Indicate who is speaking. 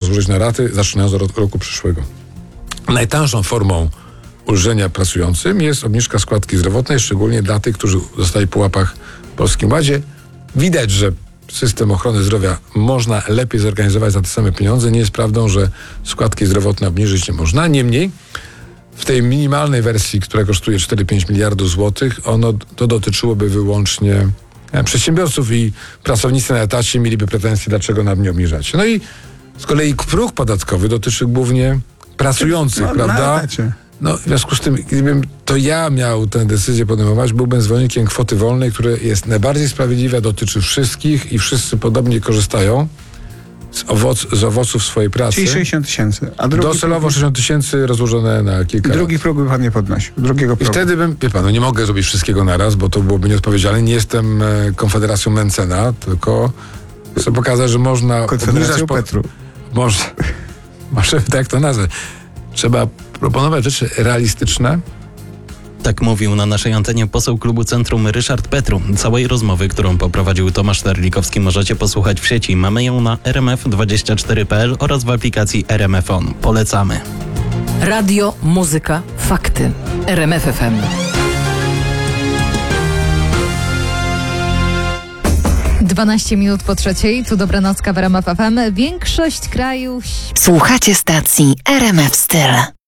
Speaker 1: rozłożyć na raty, zaczynając od roku przyszłego. Najtańszą formą ulżenia pracującym jest obniżka składki zdrowotnej, szczególnie dla tych, którzy zostali po łapach w Polskim Ładzie. Widać, że system ochrony zdrowia można lepiej zorganizować za te same pieniądze. Nie jest prawdą, że składki zdrowotne obniżyć nie można. Niemniej w tej minimalnej wersji, która kosztuje 4-5 miliardów złotych, to dotyczyłoby wyłącznie przedsiębiorców i pracownicy na etacie mieliby pretensje, dlaczego nam nie obniżać. No i z kolei próg podatkowy dotyczy głównie pracujących, prawda? No w związku z tym, gdybym to ja miał tę decyzję podejmować, byłbym zwolennikiem kwoty wolnej, która jest najbardziej sprawiedliwa, dotyczy wszystkich i wszyscy podobnie korzystają z owoców swojej pracy.
Speaker 2: Czyli 60 tysięcy.
Speaker 1: Docelowo 60 tysięcy rozłożone na kilka lat.
Speaker 2: Drugi próg by pan nie podnosił.
Speaker 1: I wtedy bym, wie pan, nie mogę zrobić wszystkiego naraz, bo to byłoby nieodpowiedzialne. Nie jestem Konfederacją Mencena, tylko chcę pokazać, że można
Speaker 2: Konfederacją Petru.
Speaker 1: Może tak to nazwać. Trzeba proponować rzeczy realistyczne.
Speaker 3: Tak mówił na naszej antenie poseł klubu Centrum Ryszard Petru. Całej rozmowy, którą poprowadził Tomasz Terlikowski, możecie posłuchać w sieci. Mamy ją na rmf24.pl oraz w aplikacji RMF On. Polecamy.
Speaker 4: Radio, muzyka, fakty. RMF FM.
Speaker 5: Dwanaście minut po trzeciej, tu dobranocka w RMF FM. Większość krajów...
Speaker 4: Słuchacie stacji RMF Styl.